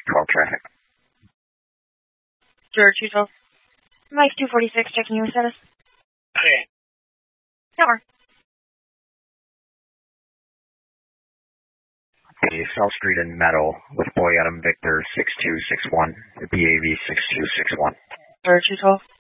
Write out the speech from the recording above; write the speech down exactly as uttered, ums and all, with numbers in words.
twelve traffic. George two twelve. Mike two forty-six, checking your status. Hey. Tower. Okay, South Street and Meadow with Boy Adam Victor six two six one, B A V six two six one. George two twelve.